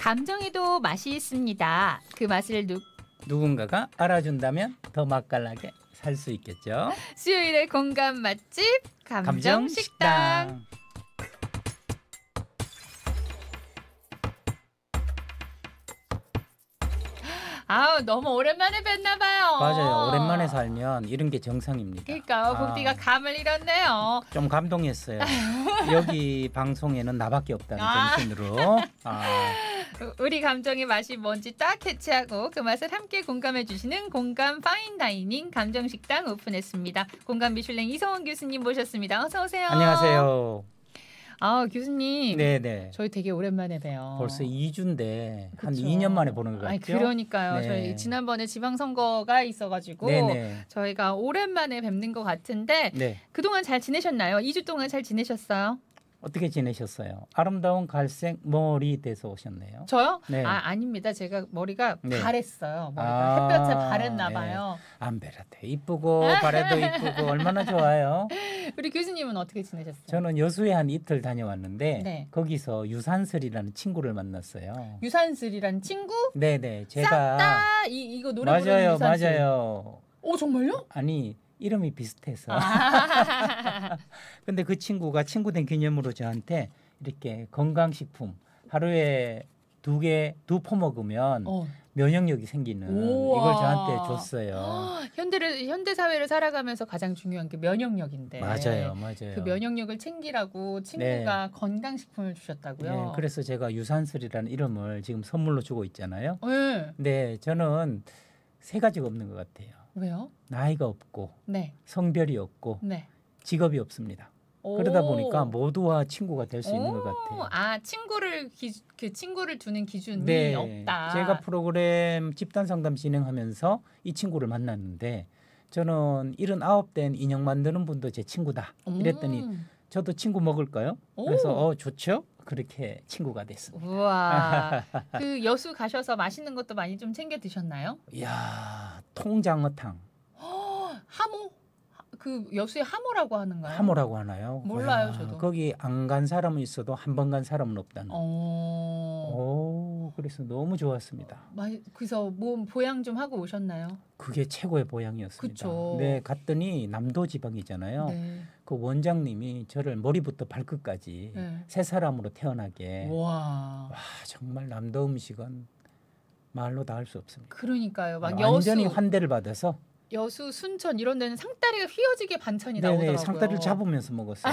감정에도 맛이 있습니다. 그 맛을 누군가가 알아준다면 더 맛깔나게 살 수 있겠죠. 수요일의 공감 맛집 감정식당. 아우 너무 오랜만에 뵀나 봐요. 맞아요. 오랜만에 살면 이런 게 정상입니다. 그러니까 복디가 감을 잃었네요. 좀 감동했어요. 여기 방송에는 나밖에 없다는 정신으로. 우리 감정의 맛이 뭔지 딱 캐치하고 그 맛을 함께 공감해 주시는 공감 파인다이닝 감정식당 오픈했습니다. 공감 미슐랭 이성원 교수님 모셨습니다. 어서 오세요. 안녕하세요. 아 교수님. 네네. 저희 되게 오랜만에 봬요. 벌써 2주인데 한 그쵸. 2년 만에 보는 것 같죠? 아니, 그러니까요. 네. 저희 지난번에 지방선거가 있어가지고 네네. 저희가 오랜만에 뵙는 것 같은데 네. 그동안 잘 지내셨나요? 2주 동안 잘 지내셨어요? 어떻게 지내셨어요? 아름다운 갈색 머리 돼서 오셨네요. 저요? 네. 아닙니다. 제가 머리가 네. 바랬어요. 머리가 햇볕에 바랬나 봐요. 안베라도 이쁘고 바래도 이쁘고 얼마나 좋아요. 우리 교수님은 어떻게 지내셨어요? 저는 여수에 한 이틀 다녀왔는데 네. 거기서 유산슬이라는 친구를 만났어요. 유산슬이란 친구? 네네. 제가 싹다 이거 노래 부르는 맞아요, 유산슬. 맞아요. 오 정말요? 아니 이름이 비슷해서. 근데 그 친구가 친구 된 기념으로 저한테 이렇게 건강식품 하루에 두 포 먹으면 면역력이 생기는 우와. 이걸 저한테 줬어요. 현대 사회를 살아가면서 가장 중요한 게 면역력인데. 맞아요. 그 면역력을 챙기라고 친구가 건강식품을 주셨다고요. 네, 그래서 제가 유산슬이라는 이름을 지금 선물로 주고 있잖아요. 네. 네, 저는 세 가지가 없는 것 같아요. 왜요? 나이가 없고 네. 성별이 없고 네. 직업이 없습니다. 그러다 보니까 모두와 친구가 될 수 있는 것 같아요. 그 친구를 두는 기준이 네, 없다. 제가 프로그램 집단 상담 진행하면서 이 친구를 만났는데 저는 79된 인형 만드는 분도 제 친구다. 이랬더니 저도 친구 먹을까요? 그래서 좋죠. 그렇게 친구가 됐습니다. 우와. 그 여수 가셔서 맛있는 것도 많이 좀 챙겨 드셨나요? 이야, 통장어탕. 하모? 그 여수에 하모라고 하는가요? 하모라고 하나요? 몰라요, 이야, 저도. 거기 안 간 사람은 있어도 한 번 간 사람은 없다는. 그래서 너무 좋았습니다. 그래서 보양 좀 하고 오셨나요? 그게 최고의 보양이었습니다. 그쵸. 네, 갔더니 남도 지방이잖아요. 네. 그 원장님이 저를 머리부터 발끝까지 새 사람으로 태어나게. 와, 정말 남도 음식은 말로 다 할 수 없습니다. 그러니까요. 막 완전히 환대를 받아서. 여수, 순천 이런 데는 상다리가 휘어지게 반찬이 네네, 나오더라고요. 상다리를 잡으면서 먹었어요.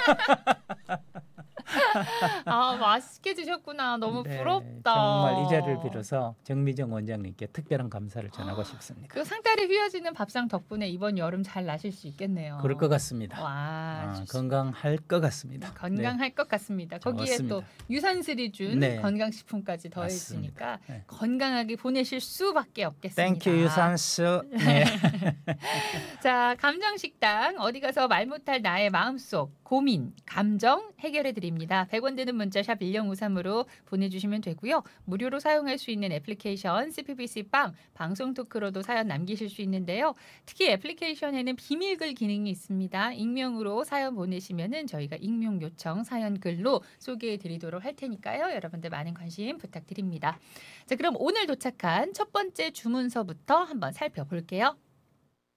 맛있게 드셨구나. 너무 네, 부럽다. 정말 이 자리를 빌어서 정미정 원장님께 특별한 감사를 전하고 싶습니다. 그 상다리 휘어지는 밥상 덕분에 이번 여름 잘 나실 수 있겠네요. 그럴 것 같습니다. 와, 건강할 것 같습니다. 건강할 것 같습니다. 거기에 좋습니다. 또 유산슬이 준 건강식품까지 더해지니까 건강하게 보내실 수밖에 없겠습니다. 땡큐 유산슬. 네. 자, 감정식당 어디 가서 말 못할 나의 마음속 고민, 감정 해결해 드립니다. 100원 되는 문자 샵 1053으로 보내주시면 되고요. 무료로 사용할 수 있는 애플리케이션 CPBC 빵 방송 토크로도 사연 남기실 수 있는데요. 특히 애플리케이션에는 비밀글 기능이 있습니다. 익명으로 사연 보내시면은 저희가 익명 요청 사연 글로 소개해 드리도록 할 테니까요. 여러분들 많은 관심 부탁드립니다. 자, 그럼 오늘 도착한 첫 번째 주문서부터 한번 살펴볼게요.